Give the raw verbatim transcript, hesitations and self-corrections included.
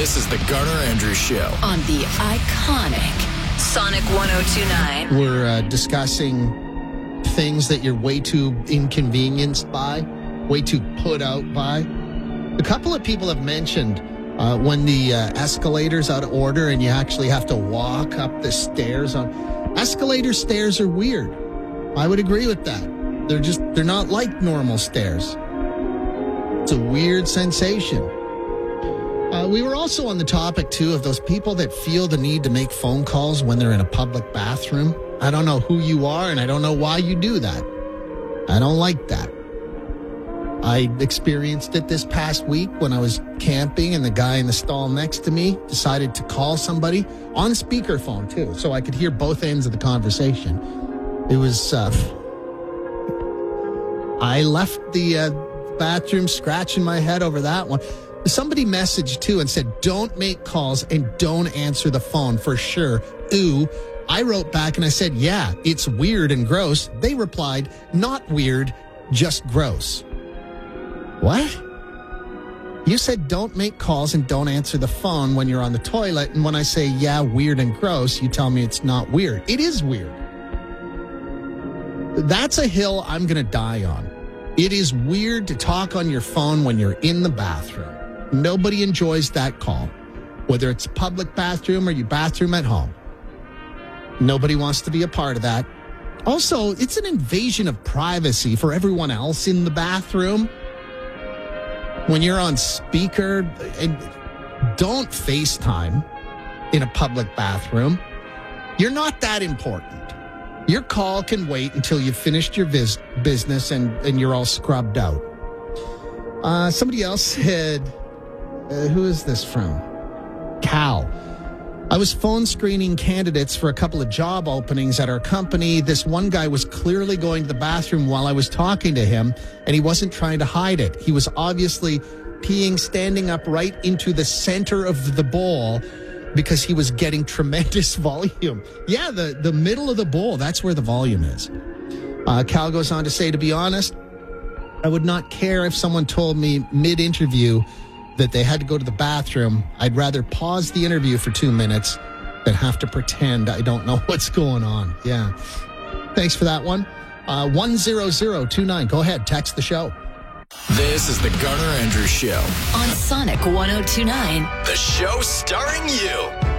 This is the Garner Andrews Show on the iconic Sonic one oh two point nine. We're uh, discussing things that you're way too inconvenienced by, way too put out by. A couple of people have mentioned uh, when the uh, escalator's out of order and you actually have to walk up the stairs. On escalator stairs are weird. I would agree with that. They're just, they're not like normal stairs. It's a weird sensation. Uh, we were also on the topic, too, of those people that feel the need to make phone calls when they're in a public bathroom. I don't know who you are, and I don't know why you do that. I don't like that. I experienced it this past week when I was camping, and the guy in the stall next to me decided to call somebody on speakerphone, too, so I could hear both ends of the conversation. It was, uh, I left the uh, bathroom scratching my head over that one. Somebody messaged, too, and said, don't make calls and don't answer the phone for sure. Ooh. I wrote back and I said, yeah, it's weird and gross. They replied, not weird, just gross. What? You said don't make calls and don't answer the phone when you're on the toilet. And when I say, yeah, weird and gross, you tell me it's not weird. It is weird. That's a hill I'm going to die on. It is weird to talk on your phone when you're in the bathroom. Nobody enjoys that call, whether it's a public bathroom or your bathroom at home. Nobody wants to be a part of that. Also, it's an invasion of privacy for everyone else in the bathroom. When you're on speaker, and don't FaceTime in a public bathroom. You're not that important. Your call can wait until you've finished your vis- business and, and you're all scrubbed out. Uh, somebody else said, uh, who is this from? Cal. I was phone screening candidates for a couple of job openings at our company. This one guy was clearly going to the bathroom while I was talking to him, and he wasn't trying to hide it. He was obviously peeing standing up right into the center of the bowl because he was getting tremendous volume. Yeah, the, the middle of the bowl, that's where the volume is. Uh, Cal goes on to say, to be honest, I would not care if someone told me mid-interview that they had to go to the bathroom. I'd rather pause the interview for two minutes than have to pretend I don't know what's going on. Yeah. Thanks for that one. Uh, one zero zero two nine. Go ahead. Text the show. This is the Garner Andrews Show on Sonic one oh two point nine. The show starring you.